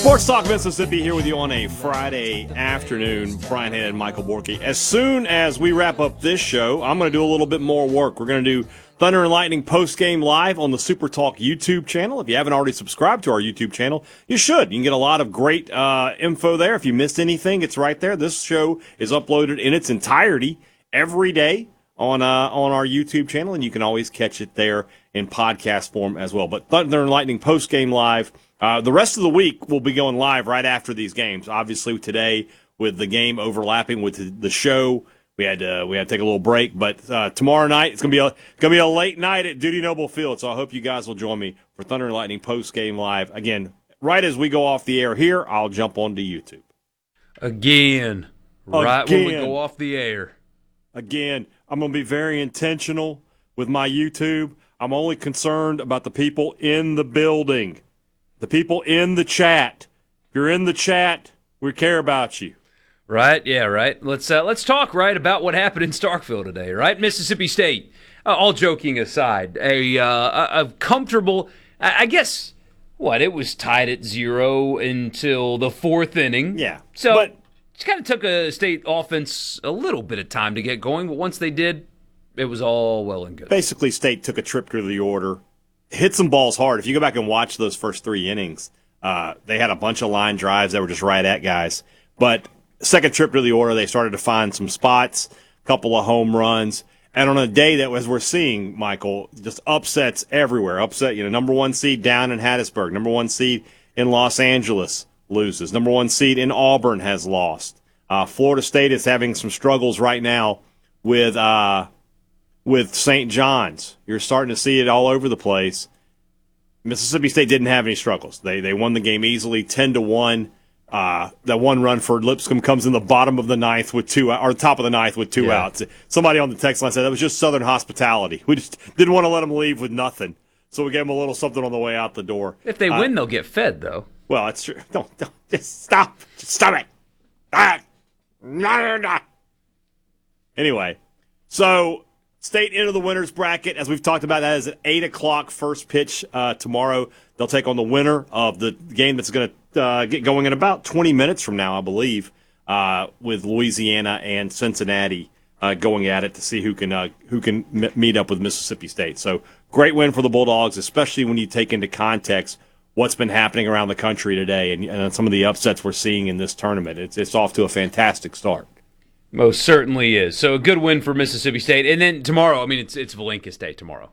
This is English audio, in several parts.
Sports Talk Mississippi here with you on a Friday afternoon. Brian Hannon and Michael Borky. As soon as we wrap up this show, I'm going to do a little bit more work. We're going to do Thunder and Lightning post-game live on the Super Talk YouTube channel. If you haven't already subscribed to our YouTube channel, you should. You can get a lot of great info there. If you missed anything, it's right there. This show is uploaded in its entirety every day on our YouTube channel, and you can always catch it there in podcast form as well. But Thunder and Lightning post-game live. The rest of the week will be going live right after these games. Obviously, today with the game overlapping with the show, we had to take a little break. But tomorrow night it's gonna be a late night at Dudy Noble Field. So I hope you guys will join me for Thunder and Lightning post game live again. Right as we go off the air here, I'll jump onto YouTube again. Right when we go off the air again. I'm gonna be very intentional with my YouTube. I'm only concerned about the people in the building. The people in the chat. If you're in the chat, we care about you. Right? Yeah, right. Let's talk, right, about what happened in Starkville today, right? Mississippi State, all joking aside, a comfortable, I guess, it was tied at 0 until the fourth inning. Yeah. So it kind of took a State offense a little bit of time to get going, but once they did, it was all well and good. Basically, State took a trip through the order. Hit some balls hard. If you go back and watch those first 3 innings, they had a bunch of line drives that were just right at guys. But second trip to the order, they started to find some spots, a couple of home runs. And on a day that, as we're seeing, Michael, just upsets everywhere. Number 1 seed down in Hattiesburg. Number 1 seed in Los Angeles loses. Number 1 seed in Auburn has lost. Florida State is having some struggles right now with St. John's. You're starting to see it all over the place. Mississippi State didn't have any struggles. They won the game easily, 10-1. That one run for Lipscomb comes in the bottom of the ninth with top of the ninth with two outs. Somebody on the text line said that was just Southern hospitality. We just didn't want to let them leave with nothing. So we gave them a little something on the way out the door. If they win, they'll get fed, though. Well, that's true. Don't just stop. Just stop it. No. Anyway, so State into the winner's bracket. As we've talked about, that is at 8 o'clock first pitch tomorrow. They'll take on the winner of the game that's going to get going in about 20 minutes from now, I believe, with Louisiana and Cincinnati going at it to see who can meet up with Mississippi State. So great win for the Bulldogs, especially when you take into context what's been happening around the country today and some of the upsets we're seeing in this tournament. It's off to a fantastic start. Most certainly is. So a good win for Mississippi State. And then tomorrow, it's Valinkus Day tomorrow.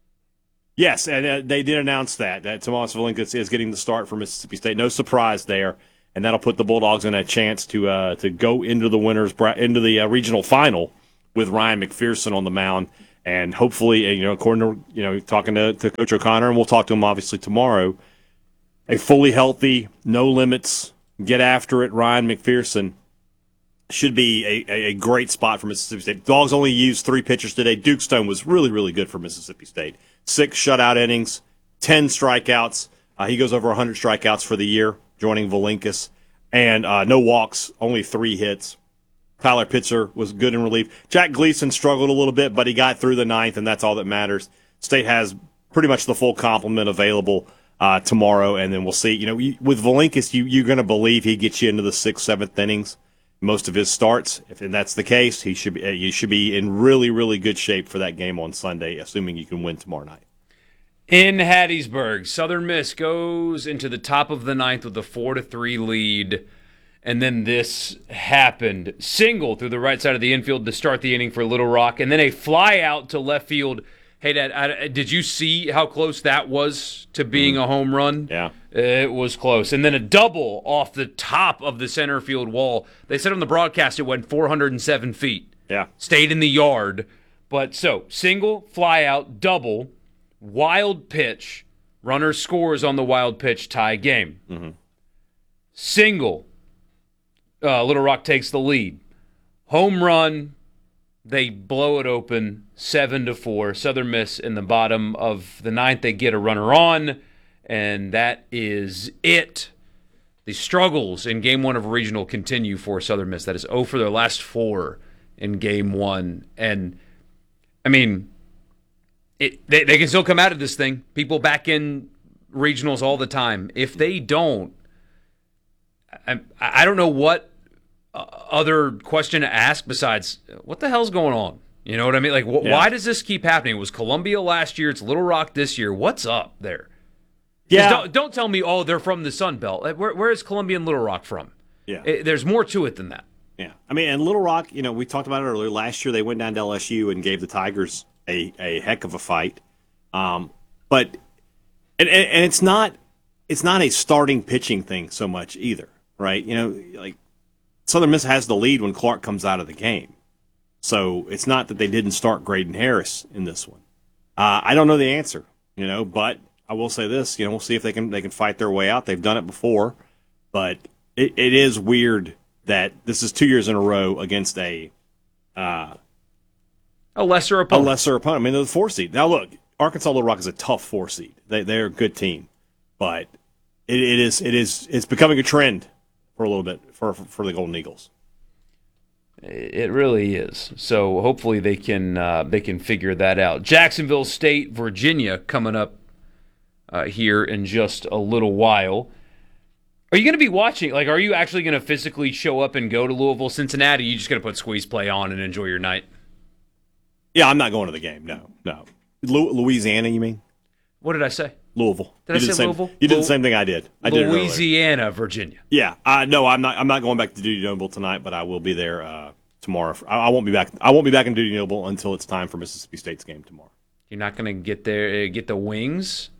Yes, and they did announce that Tomas Valinkus is getting the start for Mississippi State. No surprise there, and that'll put the Bulldogs in a chance to go into the regional final with Ryan McPherson on the mound, and hopefully, according to talking to Coach O'Connor, and we'll talk to him obviously tomorrow, a fully healthy, no limits, get after it Ryan McPherson should be a great spot for Mississippi State. Dogs only used 3 pitchers today. Duke Stone was really, really good for Mississippi State. 6 shutout innings, 10 strikeouts. He goes over 100 strikeouts for the year, joining Valinkus. And no walks, only 3 hits. Tyler Pitzer was good in relief. Jack Gleason struggled a little bit, but he got through the 9th, and that's all that matters. State has pretty much the full complement available tomorrow, and then we'll see. With Valinkus, you're going to believe he gets you into the 6th, 7th innings. Most of his starts, if that's the case, you should be in really, really good shape for that game on Sunday, assuming you can win tomorrow night. In Hattiesburg, Southern Miss goes into the top of the 9th with a 4-3 lead, and then this happened. Single through the right side of the infield to start the inning for Little Rock, and then a fly out to left field. Hey, Dad, did you see how close that was to being a home run? Yeah. It was close. And then a double off the top of the center field wall. They said on the broadcast it went 407 feet. Yeah. Stayed in the yard. But so, single, fly out, double, wild pitch, runner scores on the wild pitch, tie game. Mm-hmm. Single, Little Rock takes the lead. Home run, they blow it open, 7-4. Southern Miss in the bottom of the 9th. They get a runner on, and that is it. The struggles in Game 1 of Regional continue for Southern Miss. That is 0 for their last 4 in Game 1. And, they can still come out of this thing. People back in regionals all the time. If they don't, I don't know what other question to ask besides what the hell's going on. You know what I mean? Like, why does this keep happening? It was Columbia last year. It's Little Rock this year. What's up there? Yeah. Don't tell me, they're from the Sun Belt. Where is Columbia and Little Rock from? Yeah. There's more to it than that. Yeah. I mean, and Little Rock, we talked about it earlier. Last year they went down to LSU and gave the Tigers a heck of a fight. But it's not a starting pitching thing so much either, right? Like Southern Miss has the lead when Clark comes out of the game. So it's not that they didn't start Graydon Harris in this one. I don't know the answer, but I will say this, we'll see if they can fight their way out. They've done it before, but it is weird that this is 2 years in a row against a lesser opponent. I mean, they're the 4 seed. Now look, Arkansas Little Rock is a tough 4 seed. They're a good team, but it's becoming a trend for a little bit for the Golden Eagles. It really is. So hopefully they can figure that out. Jacksonville State, Virginia coming up here in just a little while. Are you going to be watching? Like, are you actually going to physically show up and go to Louisville, Cincinnati? Or are you just going to put Squeeze Play on and enjoy your night? Yeah, I'm not going to the game. No. Louisiana, you mean? What did I say? Louisville. Did I say Louisville? You did the same thing I did. I did Louisiana, Virginia. Yeah. No, I'm not going back to Dudy Noble tonight, but I will be there tomorrow. I won't be back in Dudy Noble until it's time for Mississippi State's game tomorrow. You're not going to get there, get the wings?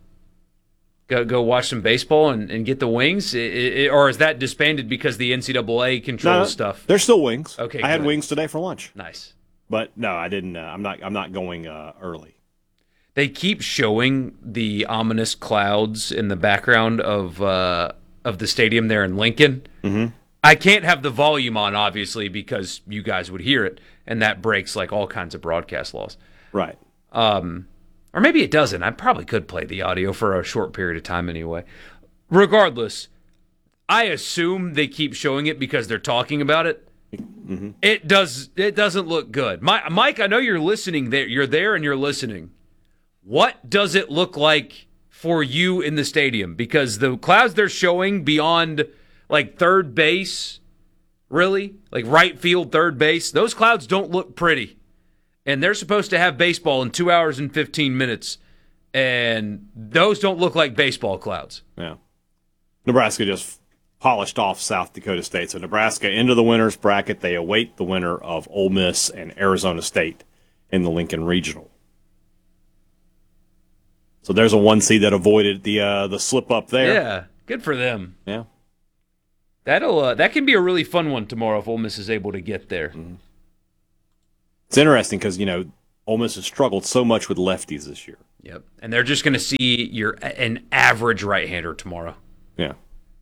Go watch some baseball and get the wings? Or is that disbanded because the NCAA controls stuff? There's still wings. Okay, I had wings today for lunch. Nice. But no, I didn't. I'm not going early. They keep showing the ominous clouds in the background of the stadium there in Lincoln. Mm-hmm. I can't have the volume on, obviously, because you guys would hear it, and that breaks like all kinds of broadcast laws. Right. Or maybe it doesn't. I probably could play the audio for a short period of time anyway. Regardless, I assume they keep showing it because they're talking about it. Mm-hmm. It doesn't look good. Mike, I know you're listening there. You're there and you're listening. What does it look like for you in the stadium? Because the clouds they're showing beyond like third base, really, like right field, third base, those clouds don't look pretty. And they're supposed to have baseball in 2 hours and 15 minutes, and those don't look like baseball clouds. Yeah. Nebraska just polished off South Dakota State. So Nebraska into the winner's bracket. They await the winner of Ole Miss and Arizona State in the Lincoln Regional. So there's a 1 seed that avoided the slip up there. Yeah, good for them. Yeah. That can be a really fun one tomorrow if Ole Miss is able to get there. Mm-hmm. It's interesting because, Ole Miss has struggled so much with lefties this year. Yep. And they're just going to see an average right-hander tomorrow. Yeah.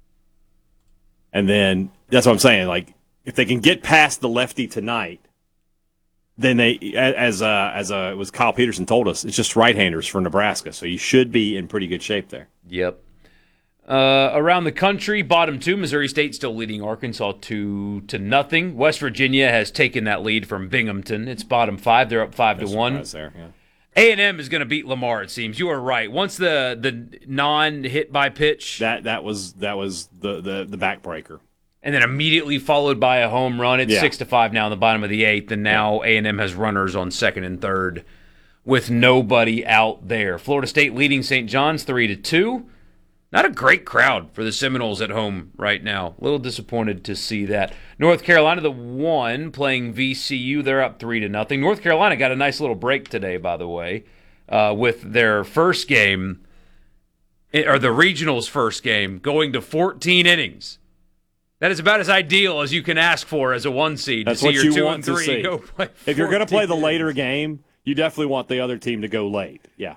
And then that's what I'm saying. Like, if they can get past the lefty tonight, then they, as it was Kyle Peterson told us, it's just right-handers for Nebraska. So you should be in pretty good shape there. Yep. Around the country, bottom 2, Missouri State still leading Arkansas 2-0. West Virginia has taken that lead from Binghamton. It's bottom 5. They're up 5-1. There, yeah. A&M is going to beat Lamar, it seems. You are right. Once the non-hit by pitch, that was the backbreaker, and then immediately followed by a home run. It's 6-5 now in the bottom of the 8th, and now A&M has runners on 2nd and 3rd with nobody out there. Florida State leading St. John's 3-2. Not a great crowd for the Seminoles at home right now. A little disappointed to see that. North Carolina, the 1, playing VCU. They're up 3-0. North Carolina got a nice little break today, by the way, with their first game, or the regional's first game, going to 14 innings. That is about as ideal as you can ask for as a 1 seed. That's to see what your you 2 want and to 3 see. go play. If you're going to play the 14 later game, you definitely want the other team to go late. Yeah.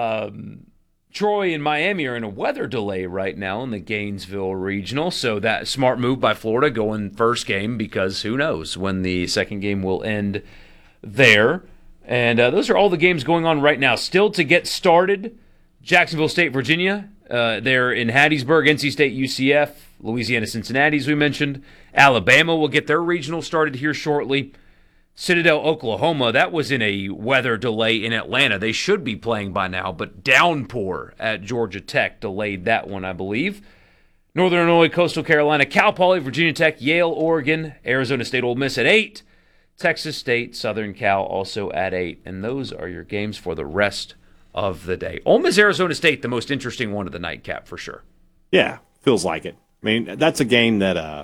Troy and Miami are in a weather delay right now in the Gainesville Regional, so that smart move by Florida going first game because who knows when the second game will end there. And those are all the games going on right now. Still to get started, Jacksonville State, Virginia. They're in Hattiesburg, NC State, UCF, Louisiana, Cincinnati, as we mentioned. Alabama will get their regional started here shortly. Citadel, Oklahoma, that was in a weather delay in Atlanta. They should be playing by now, but downpour at Georgia Tech delayed that one, I believe. Northern Illinois, Coastal Carolina, Cal Poly, Virginia Tech, Yale, Oregon, Arizona State, Ole Miss at 8, Texas State, Southern Cal also at 8. And those are your games for the rest of the day. Ole Miss, Arizona State, the most interesting one of the nightcap for sure. Yeah, feels like it. I mean, that's a game that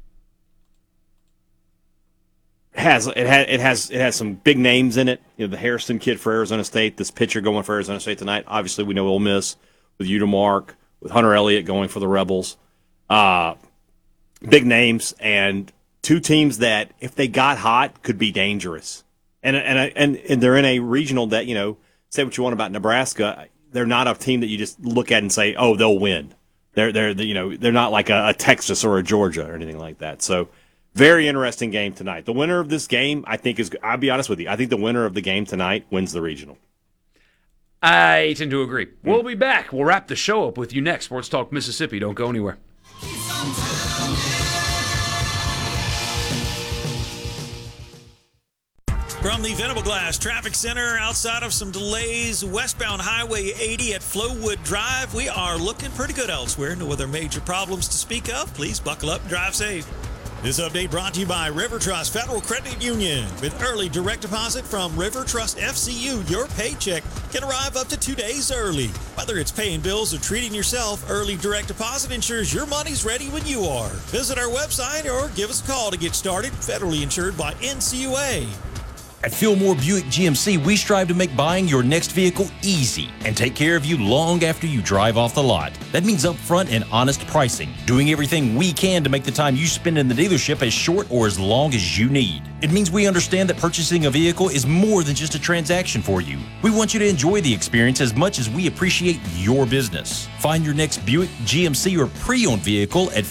has some big names in it. You know, the Harrison kid for Arizona State, this pitcher going for Arizona State tonight. Obviously, we know Ole Miss with Udemark, with Hunter Elliott going for the Rebels. Big names and two teams that, if they got hot, could be dangerous. And they're in a regional that, you know, say what you want about Nebraska, they're not a team that you just look at and say, oh, they'll win. They're not like a Texas or a Georgia or anything like that. So very interesting game tonight. The winner of this game, I think, I'll be honest with you, I think the winner of the game tonight wins the regional. I tend to agree. We'll be back. We'll wrap the show up with you next. Sports Talk Mississippi. Don't go anywhere. From the Venable Glass Traffic Center, outside of some delays, westbound Highway 80 at Flowwood Drive, we are looking pretty good elsewhere. No other major problems to speak of. Please buckle up and drive safe. This update brought to you by River Trust Federal Credit Union. With early direct deposit from River Trust FCU, your paycheck can arrive up to 2 days early. Whether it's paying bills or treating yourself, early direct deposit ensures your money's ready when you are. Visit our website or give us a call to get started. Federally insured by NCUA. At Fillmore Buick GMC, we strive to make buying your next vehicle easy and take care of you long after you drive off the lot. That means upfront and honest pricing, doing everything we can to make the time you spend in the dealership as short or as long as you need. It means we understand that purchasing a vehicle is more than just a transaction for you. We want you to enjoy the experience as much as we appreciate your business. Find your next Buick, GMC, or pre-owned vehicle at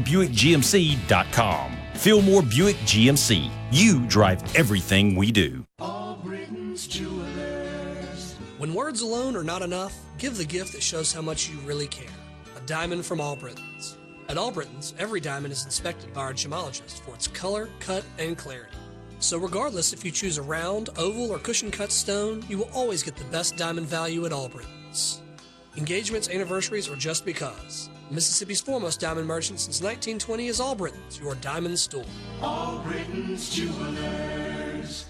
FillmoreBuickGMC.com. Fillmore Buick GMC. You drive everything we do. Allbritton's Jewelers. When words alone are not enough, give the gift that shows how much you really care. A diamond from Allbritton's. At Allbritton's, every diamond is inspected by our gemologist for its color, cut, and clarity. So regardless if you choose a round, oval, or cushion-cut stone, you will always get the best diamond value at Allbritton's. Engagements, anniversaries, or just because. Mississippi's foremost diamond merchant since 1920 is Allbritton's, your diamond store. Allbritton's Jewelers.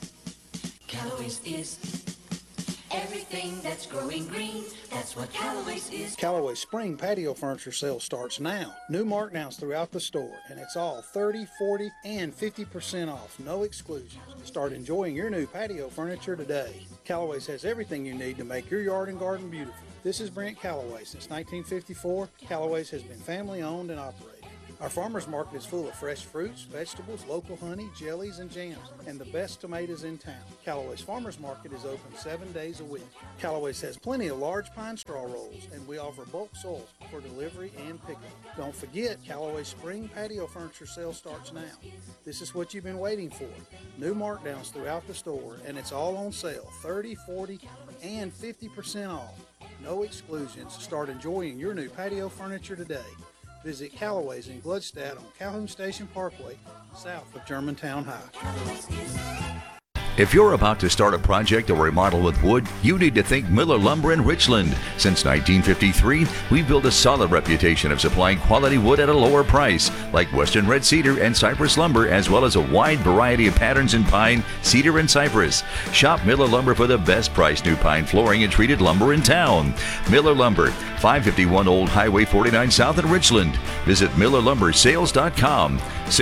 Callaway's is everything that's growing green. That's what Callaway's is. Callaway Spring Patio Furniture Sale starts now. New markdowns throughout the store, and it's all 30, 40, and 50% off. No exclusions. Start enjoying your new patio furniture today. Callaway's has everything you need to make your yard and garden beautiful. This is Brent Callaway. Since 1954, Callaway's has been family owned and operated. Our farmers market is full of fresh fruits, vegetables, local honey, jellies, and jams, and the best tomatoes in town. Callaway's Farmers Market is open 7 days a week. Callaway's has plenty of large pine straw rolls, and we offer bulk soils for delivery and pickup. Don't forget, Callaway's Spring Patio Furniture Sale starts now. This is what you've been waiting for. New markdowns throughout the store, and it's all on sale, 30, 40, and 50% off. No exclusions. Start enjoying your new patio furniture today. Visit Callaway's in Gluckstadt on Calhoun Station Parkway, south of Germantown High. If you're about to start a project or remodel with wood, you need to think Miller Lumber in Richland. Since 1953, we've built a solid reputation of supplying quality wood at a lower price, like Western Red Cedar and Cypress Lumber, as well as a wide variety of patterns in pine, cedar, and cypress. Shop Miller Lumber for the best price new pine flooring and treated lumber in town. Miller Lumber, 551 Old Highway 49 South in Richland. Visit MillerLumberSales.com,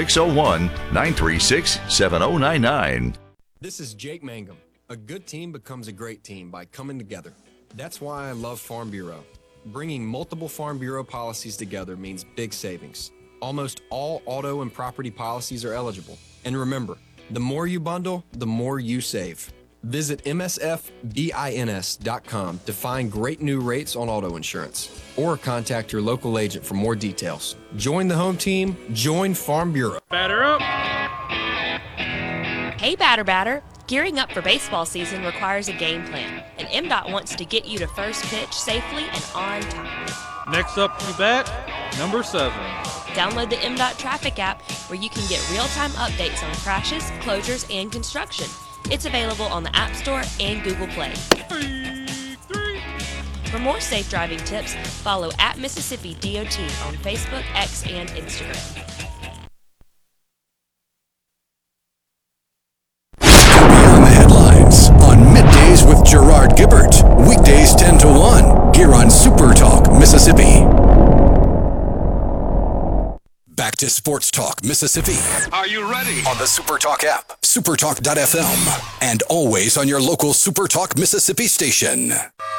601-936-7099. This is Jake Mangum. A good team becomes a great team by coming together. That's why I love Farm Bureau. Bringing multiple Farm Bureau policies together means big savings. Almost all auto and property policies are eligible. And remember, the more you bundle, the more you save. Visit MSFBINS.com to find great new rates on auto insurance. Or contact your local agent for more details. Join the home team. Join Farm Bureau. Batter up. Hey, batter. Gearing up for baseball season requires a game plan, and MDOT wants to get you to first pitch safely and on time. Next up to bat, number 7. Download the MDOT traffic app where you can get real-time updates on crashes, closures, and construction. It's available on the App Store and Google Play. For more safe driving tips, follow at Mississippi DOT on Facebook, X, and Instagram. Beyond the headlines on Middays with Gerard Gibbert. Weekdays 10 to 1 here on Super Talk Mississippi. Back to Sports Talk Mississippi. Are you ready? On the Super Talk app, supertalk.fm, and always on your local Super Talk Mississippi station.